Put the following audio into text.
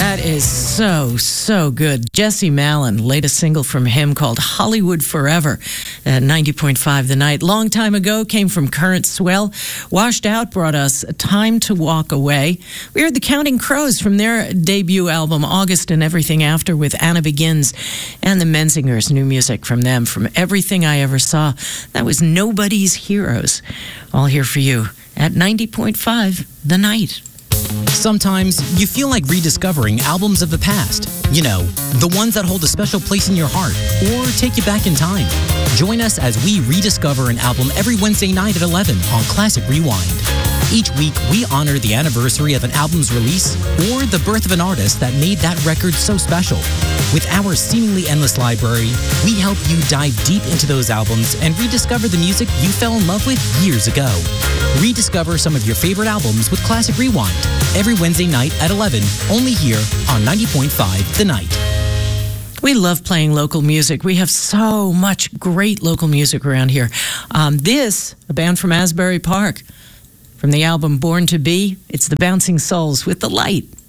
That is so good. Jesse Malin, latest single from him called Hollywood Forever at 90.5 The Night. Long time ago, came from Current Swell. Washed Out brought us Time to Walk Away. We heard the Counting Crows from their debut album, August and Everything After, with Anna Begins, and the Menzingers, new music from them, from Everything I Ever Saw. That was Nobody's Heroes. All here for you at 90.5 The Night. Sometimes you feel like rediscovering albums of the past. You know, the ones that hold a special place in your heart or take you back in time. Join us as we rediscover an album every Wednesday night at 11 on Classic Rewind. Each week, we honor the anniversary of an album's release or the birth of an artist that made that record so special. With our seemingly endless library, we help you dive deep into those albums and rediscover the music you fell in love with years ago. Rediscover some of your favorite albums with Classic Rewind every Wednesday night at 11, only here on 90.5 The Night. We love playing local music. We have so much great local music around here. This, a band from Asbury Park, from the album Born to Be, it's the Bouncing Souls with The Light.